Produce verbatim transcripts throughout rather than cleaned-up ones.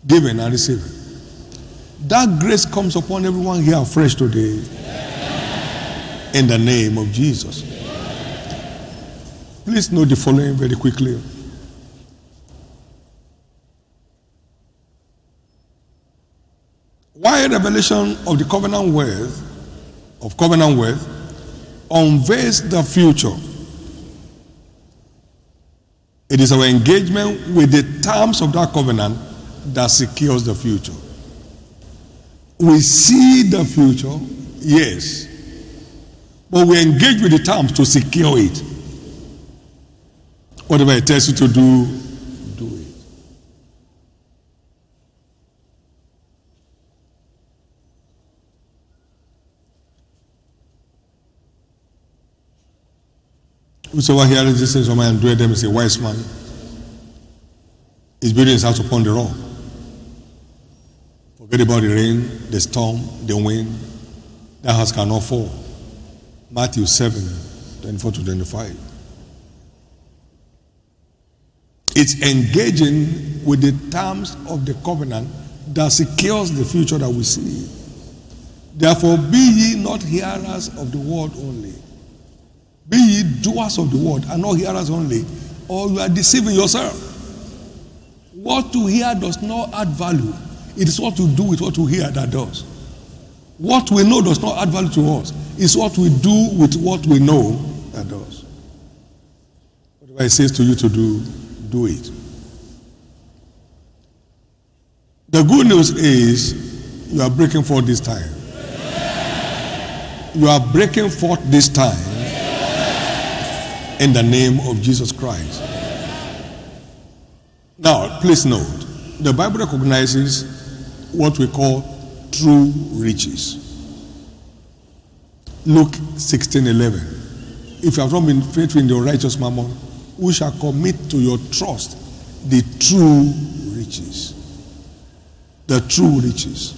Giving and receiving. That grace comes upon everyone here afresh today. In the name of Jesus. Please note the following very quickly. Why revelation of the covenant wealth, of covenant wealth, unveils the future. It is our engagement with the terms of that covenant that secures the future. We see the future, yes, but we engage with the terms to secure it. Whatever it tells you to do, do it. Whosoever heareth these things from me and doeth them is a wise man. Is building his house upon the rock. Forget about the rain, the storm, the wind. That house cannot fall. Matthew seven, twenty-four to twenty-five. It's engaging with the terms of the covenant that secures the future that we see. Therefore, be ye not hearers of the word only. Be ye doers of the word and not hearers only, or you are deceiving yourself. What you hear does not add value. It is what you do with what you hear that does. What we know does not add value to us. It's what we do with what we know that does. Whatever it says to you to do, do it. The good news is you are breaking forth this time. You are breaking forth this time in the name of Jesus Christ. Now, please note, the Bible recognizes what we call true riches. Luke sixteen eleven. If you have not been faithful in your righteous mammon, who shall commit to your trust the true riches? The true riches.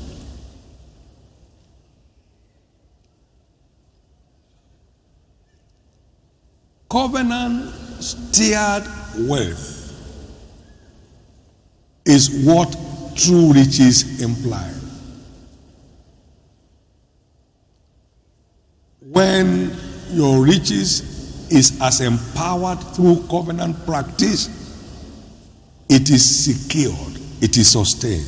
Covenant steered wealth is what true riches imply. When your riches is as empowered through covenant practice, it is secured, it is sustained.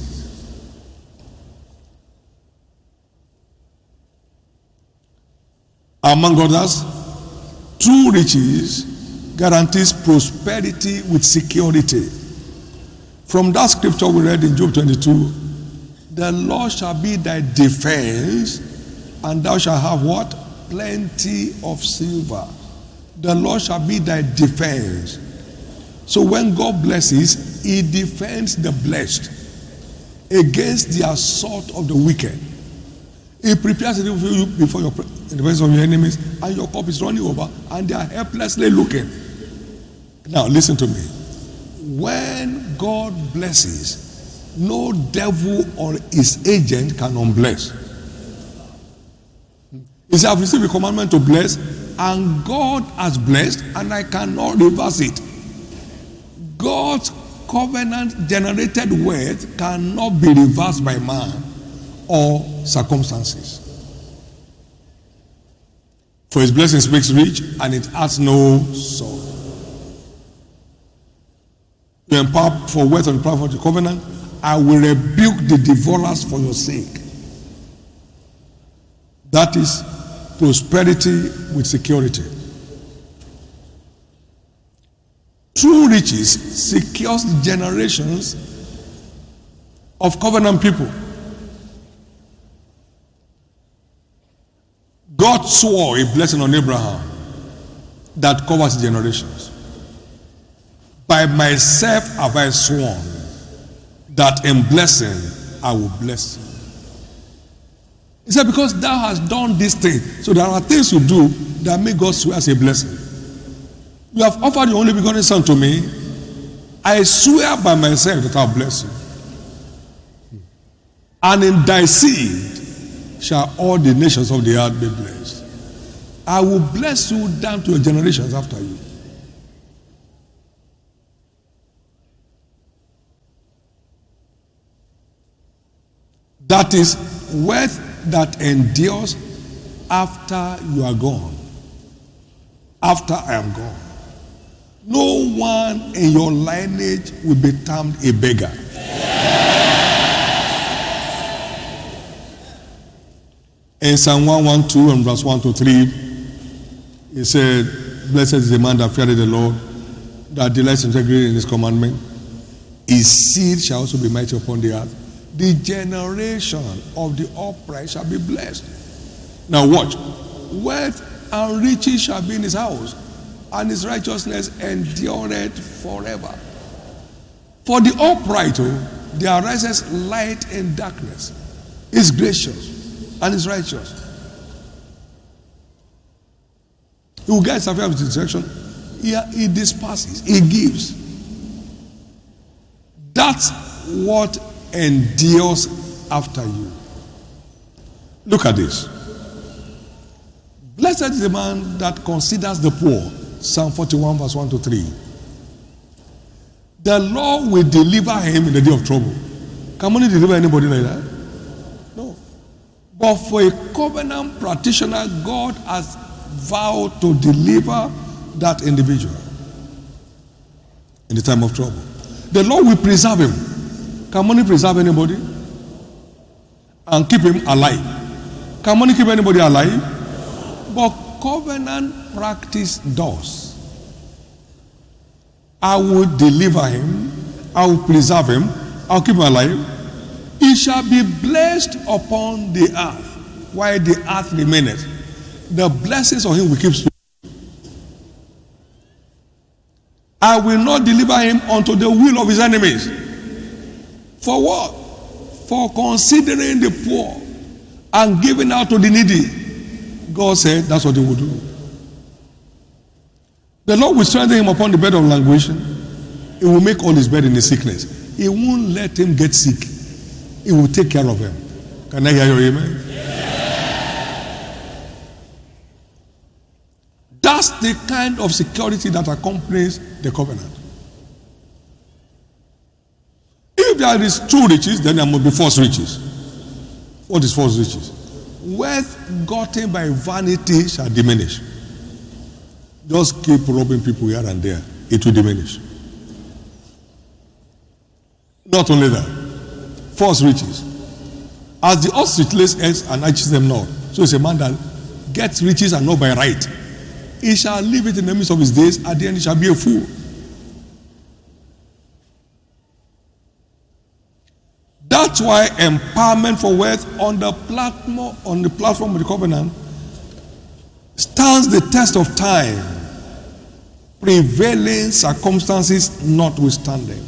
Among others, true riches guarantees prosperity with security. From that scripture we read in Job twenty-two, the Lord shall be thy defense, and thou shalt have what? Plenty of silver. The Lord shall be thy defense. So when God blesses, he defends the blessed against the assault of the wicked. He prepares it for you before your in the presence of your enemies, and your cup is running over, and they are helplessly looking. Now listen to me. When God blesses, no devil or his agent can unbless. He said, I've received a commandment to bless, and God has blessed, and I cannot reverse it. God's covenant generated wealth cannot be reversed by man or circumstances. For his blessings makes rich, and it adds no sorrow. You empower for wealth on the platform of the covenant, I will rebuke the devourers for your sake. That is prosperity with security. True riches secures generations of covenant people. God swore a blessing on Abraham that covers generations. By myself have I sworn that in blessing I will bless you. He said, because thou hast done this thing. So there are things you do that make God swear as a blessing. You have offered your only begotten son to me. I swear by myself that I'll bless you. And in thy seed shall all the nations of the earth be blessed. I will bless you down to your generations after you. That is wealth that endures after you are gone. After I am gone. No one in your lineage will be termed a beggar. In Psalm one twelve and verse one to three, he said, blessed is the man that feareth the Lord, that delights himself greatly in his commandment. His seed shall also be mighty upon the earth. The generation of the upright shall be blessed. Now watch. Wealth and riches shall be in his house, and his righteousness endureth forever. For the upright, oh, there arises light in darkness. He is gracious and is righteous. He will guide affairs with instruction. He, he disperses, he gives. That's what endures after you. Look at this. Blessed is the man that considers the poor. Psalm forty-one verse one to three. The Lord will deliver him in the day of trouble. Can money deliver anybody like that? No. But for a covenant practitioner, God has vowed to deliver that individual in the time of trouble. The Lord will preserve him. Can money preserve anybody? And keep him alive. Can money keep anybody alive? But covenant practice does. I will deliver him. I will preserve him. I will keep him alive. He shall be blessed upon the earth while the earth remaineth. The blessings of him will keep speaking. I will not deliver him unto the will of his enemies. For what? For considering the poor and giving out to the needy. God said that's what he will do. The Lord will strengthen him upon the bed of languishing. He will make all his bed in his sickness. He won't let him get sick. He will take care of him. Can I hear your amen? That's the kind of security that accompanies the covenant. If there is true riches, then there must be false riches. What is false riches? Wealth gotten by vanity shall diminish. Just keep robbing people here and there. It will diminish. Not only that, false riches. As the ostrich lays eggs and hatches them not, so it's a man that gets riches and not by right. He shall leave it in the midst of his days. At the end, he shall be a fool. That's why empowerment for wealth on the platform on the platform of the covenant stands the test of time, prevailing circumstances notwithstanding.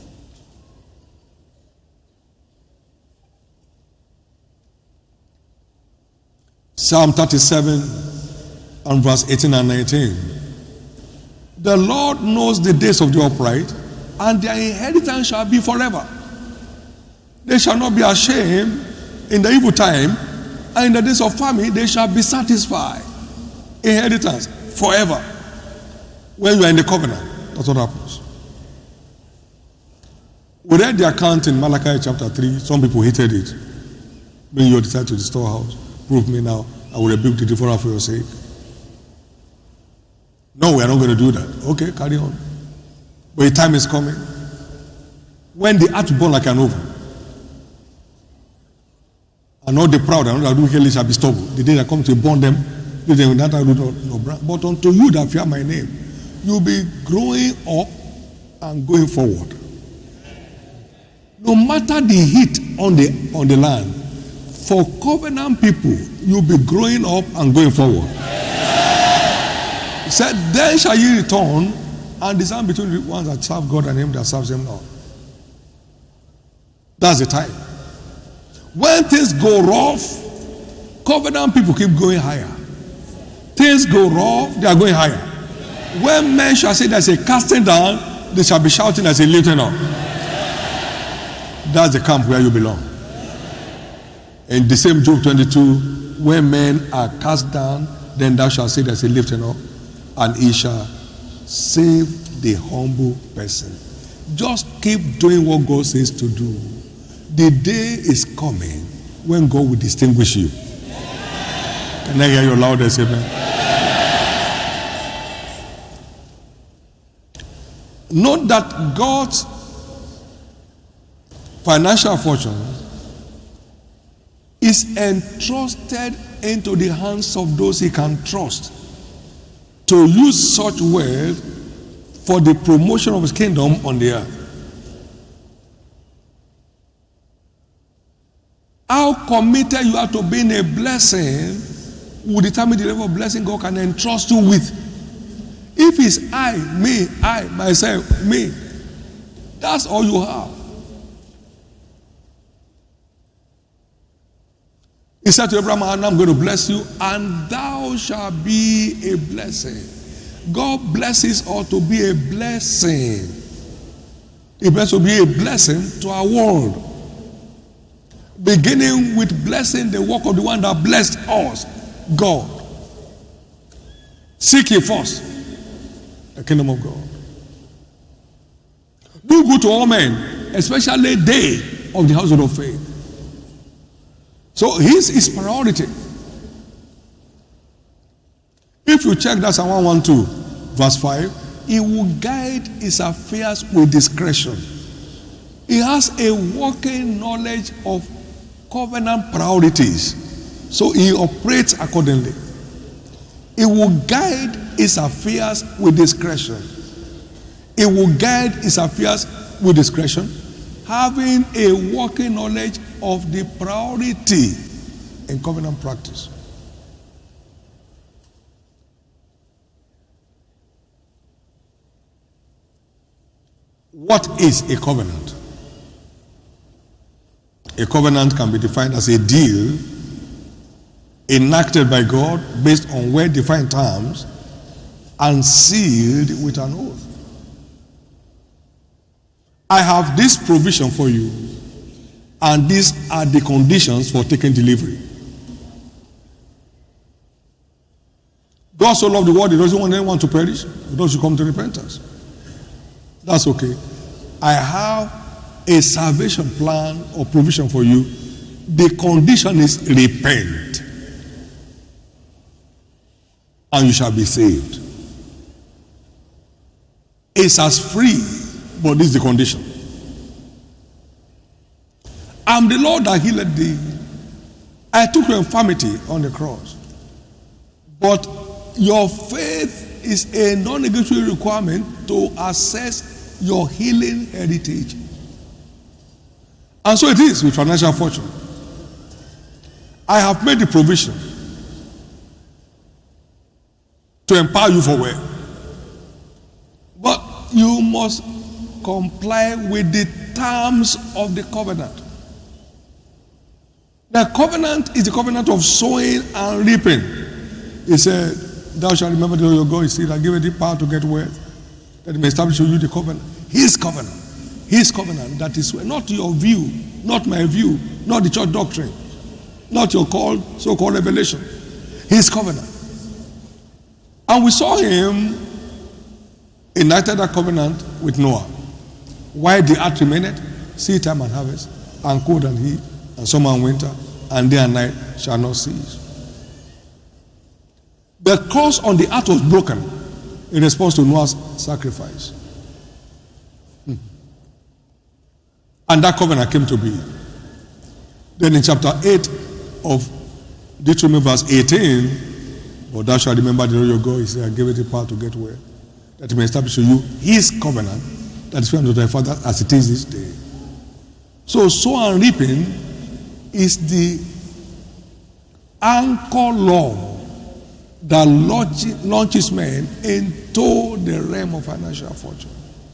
Psalm thirty-seven and verse eighteen and nineteen. The Lord knows the days of the upright, and their inheritance shall be forever. They shall not be ashamed in the evil time, and in the days of famine they shall be satisfied. Inheritance forever. When you are in the covenant, that's what happens. We read the account in Malachi chapter three. Some people hated it. Bring your desire to the storehouse. Prove me now. I will rebuke the devourer for your sake. No, we are not going to do that. Okay, carry on. But the time is coming when the earth will burn like an oven, and all the proud and all the wicked shall be stubble. The day that comes to burn them, they will not have no brand. But unto you that fear my name, you'll be growing up and going forward. No matter the heat on the on the land, for covenant people, you'll be growing up and going forward. He said, then shall ye return and discern between the ones that serve God and him that serves him not. That's the time. When things go rough, covenant people keep going higher. Things go rough, they are going higher. When men shall say there's a casting down, they shall be shouting as a lifting up. That's the camp where you belong. In the same Job twenty-two, when men are cast down, then thou shalt say there's a lifting up, and he shall save the humble person. Just keep doing what God says to do. The day is coming when God will distinguish you. Can I hear your loudest amen? Note that God's financial fortune is entrusted into the hands of those he can trust to use such wealth for the promotion of his kingdom on the earth. How committed you are to being a blessing will determine the level of blessing God can entrust you with. If it's I, me, I, myself, me, that's all you have. He said to Abraham, I'm going to bless you, and thou shalt be a blessing. God blesses us to be a blessing. He blesses to be a blessing to our world. Beginning with blessing the work of the one that blessed us, God. Seek ye first the kingdom of God. Do good to all men, especially they of the household of faith. So his is priority. If you check that Psalm one twelve, verse five, he will guide his affairs with discretion. He has a working knowledge of covenant priorities, so he operates accordingly. He will guide his affairs with discretion. He will guide his affairs with discretion, having a working knowledge of the priority in covenant practice. What is a covenant? A covenant can be defined as a deal enacted by God based on well-defined terms and sealed with an oath. I have this provision for you, and these are the conditions for taking delivery. God so loved the world, he doesn't want anyone to perish, those who come to repentance. That's okay. I have a salvation plan or provision for you. The condition is repent, and you shall be saved. It's as free, but this is the condition. I'm the Lord that healed thee. I took your infirmity on the cross. But your faith is a non-negotiable requirement to access your healing heritage. And so it is with financial fortune. I have made the provision to empower you for wealth. But you must comply with the terms of the covenant. The covenant is the covenant of sowing and reaping. He said, thou shalt remember the Lord your God, he said, I give thee power to get wealth, that he may establish for you the covenant. His covenant. His covenant, that is not your view, not my view, not the church doctrine, not your called, so-called revelation. His covenant. And we saw him enacted that covenant with Noah. While the earth remained, seed time and harvest, and cold and heat, and summer and winter, and day and night shall not cease. The curse on the earth was broken in response to Noah's sacrifice. And that covenant came to be. Then in chapter eight of Deuteronomy verse eighteen, but thou shalt remember the Lord your God, he said, I gave it the power to get well, that he may establish to you his covenant, that is found to thy father as it is this day. So sow and reaping is the anchor law that launches men into the realm of financial fortune.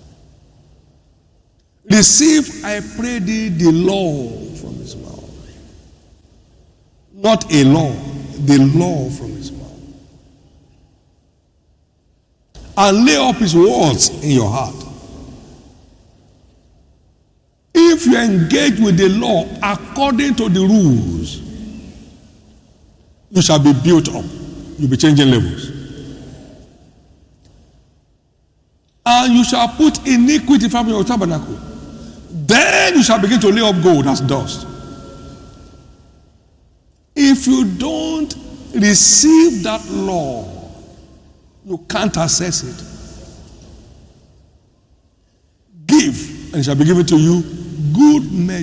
Receive, I pray thee, the law from his mouth. Not a law, the law from his mouth. And lay up his words in your heart. If you engage with the law according to the rules, you shall be built up. You'll be changing levels. And you shall put iniquity from your tabernacle. Then you shall begin to lay up gold as dust. If you don't receive that law, you can't access it. Give, and it shall be given to you. Good measure.